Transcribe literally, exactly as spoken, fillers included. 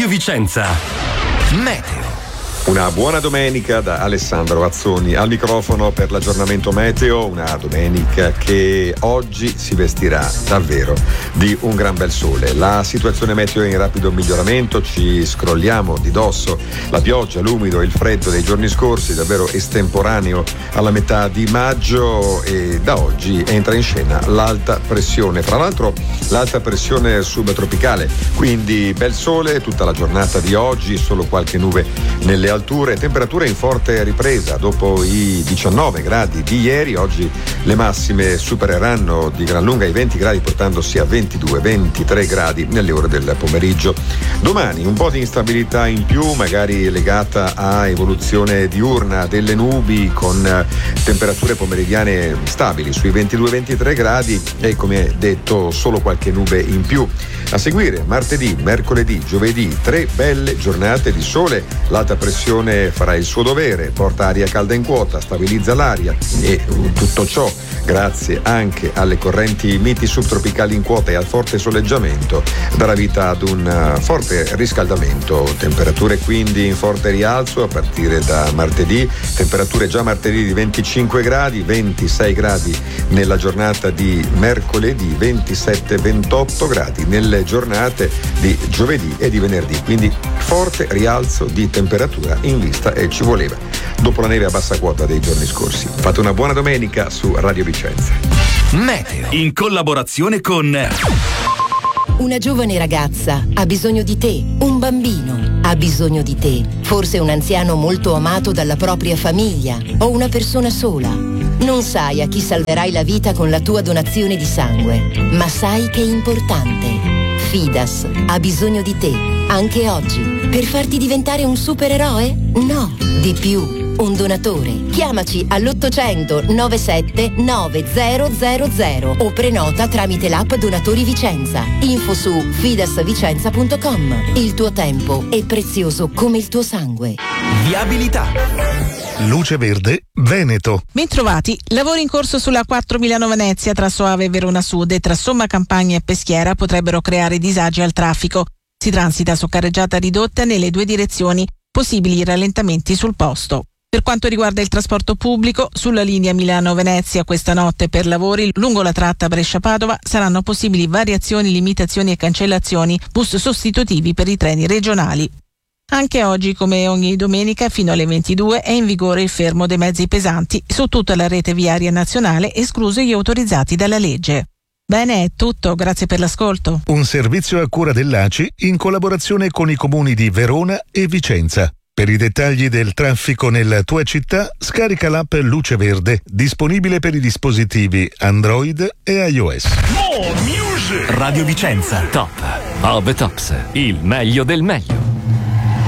Radio Vicenza. Meteo. Una buona domenica da Alessandro Azzoni al microfono per l'aggiornamento meteo, una domenica che oggi si vestirà davvero di un gran bel sole. La situazione meteo è in rapido miglioramento, ci scrolliamo di dosso la pioggia, l'umido e il freddo dei giorni scorsi, davvero estemporaneo alla metà di maggio, e da oggi entra in scena l'alta pressione. Fra l'altro l'alta pressione subtropicale, quindi bel sole tutta la giornata di oggi, solo qualche nube nelle alture, temperature in forte ripresa dopo i diciannove gradi di ieri. Oggi le massime supereranno di gran lunga i venti gradi, portandosi a ventidue ventitré gradi nelle ore del pomeriggio. Domani un po' di instabilità in più, magari legata a evoluzione diurna delle nubi, con temperature pomeridiane stabili sui ventidue ventitré gradi e, come detto, solo qualche nube in più. A seguire martedì, mercoledì, giovedì, tre belle giornate di sole. L'alta pressione farà il suo dovere, porta aria calda in quota, stabilizza l'aria, e tutto ciò grazie anche alle correnti miti subtropicali in quota e al forte soleggiamento darà vita ad un forte riscaldamento. Temperature quindi in forte rialzo a partire da martedì, temperature già martedì di venticinque gradi, ventisei gradi nella giornata di mercoledì, ventisette ventotto gradi nelle giornate di giovedì e di venerdì, quindi forte rialzo di temperatura in vista, e ci voleva dopo la neve a bassa quota dei giorni scorsi. Fate una buona domenica su Radio Vicenza. Meteo in collaborazione con Una giovane ragazza ha bisogno di te, un bambino ha bisogno di te, forse un anziano molto amato dalla propria famiglia o una persona sola. Non sai a chi salverai la vita con la tua donazione di sangue, ma sai che è importante. Fidas ha bisogno di te, anche oggi, per farti diventare un supereroe? No, di più. Un donatore. Chiamaci all'ottocento novantasette novecento o prenota tramite l'app Donatori Vicenza. Info su fidas vicenza punto com. Il tuo tempo è prezioso come il tuo sangue. Viabilità. Luce Verde Veneto. Bentrovati. Lavori in corso sulla quattro Milano-Venezia tra Soave e Verona Sud e tra Somma Campagna e Peschiera potrebbero creare disagi al traffico. Si transita su carreggiata ridotta nelle due direzioni, possibili rallentamenti sul posto. Per quanto riguarda il trasporto pubblico, sulla linea Milano-Venezia questa notte per lavori lungo la tratta Brescia-Padova saranno possibili variazioni, limitazioni e cancellazioni, bus sostitutivi per i treni regionali. Anche oggi, come ogni domenica, fino alle ventidue è in vigore il fermo dei mezzi pesanti su tutta la rete viaria nazionale, esclusi gli autorizzati dalla legge. Bene, è tutto, grazie per l'ascolto. Un servizio a cura dell'A C I in collaborazione con i comuni di Verona e Vicenza. Per i dettagli del traffico nella tua città, scarica l'app Luce Verde, disponibile per i dispositivi Android e iOS. Radio Vicenza, top of the tops, il meglio del meglio.